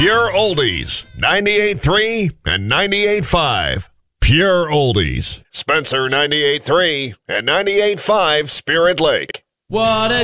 Pure Oldies, 98.3 and 98.5. Pure Oldies. Spencer 98.3 and 98.5 Spirit Lake. What a